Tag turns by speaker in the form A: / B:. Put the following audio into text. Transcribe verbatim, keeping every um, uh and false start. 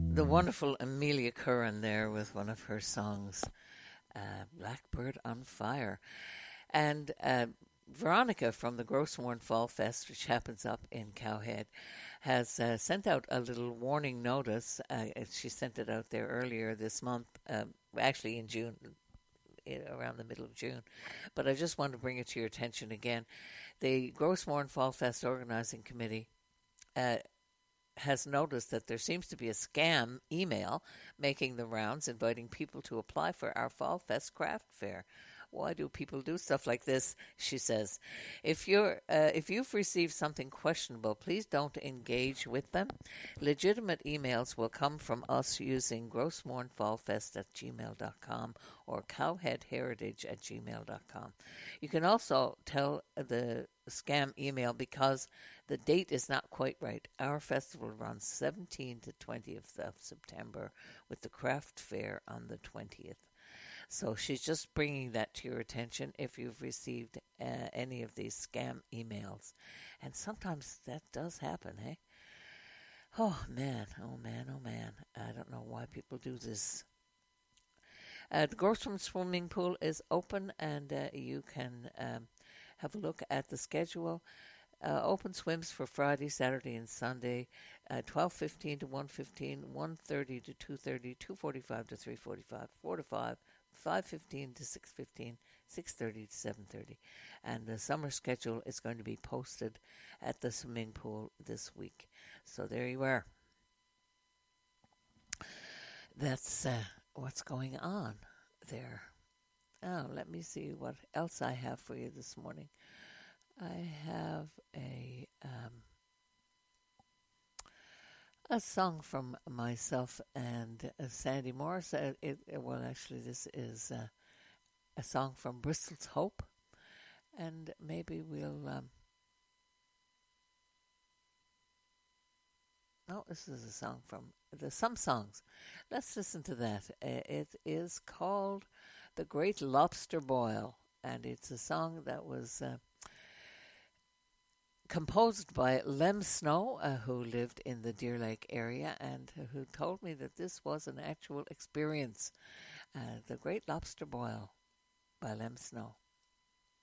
A: The wonderful Amelia Curran there with one of her songs, uh, Blackbird on Fire. And uh, Veronica from the Grosmorn Fall Fest, which happens up in Cowhead, has uh, sent out a little warning notice. Uh, she sent it out there earlier this month, um, actually in June, around the middle of June. But I just wanted to bring it to your attention again. The Grosmorn Fall Fest Organizing Committee uh, has noticed that there seems to be a scam email making the rounds inviting people to apply for our Fall Fest craft fair. Why do people do stuff like this? She says, if you're uh, if you've received something questionable, please don't engage with them. Legitimate emails will come from us using grossmornfallfest at gmail dot com or cowheadheritage at gmail dot com. You can also tell the scam email because the date is not quite right. Our festival runs seventeenth to twentieth of September with the craft fair on the twentieth. So she's just bringing that to your attention if you've received uh, any of these scam emails. And sometimes that does happen, hey? Oh, man, oh, man, oh, man. I don't know why people do this. Uh, the Grossman Swimming Pool is open, and uh, you can um, have a look at the schedule. Uh, open swims for Friday, Saturday, and Sunday, uh, twelve fifteen to one fifteen, one thirty to two thirty, two forty-five to three forty-five, four to five, five fifteen to six fifteen, six thirty to seven thirty. And the summer schedule is going to be posted at the swimming pool this week. So there you are. That's uh, what's going on there. Oh, let me see what else I have for you this morning. I have a um, a song from myself and uh, Sandy Morris. Uh, it, it, well, actually, this is uh, a song from Bristol's Hope, and maybe we'll. Um, no, this is a song from the Some Songs. Let's listen to that. Uh, it is called "The Great Lobster Boil," and it's a song that was. Uh, composed by Lem Snow, uh, who lived in the Deer Lake area and who told me that this was an actual experience. Uh, the Great Lobster Boil by Lem Snow.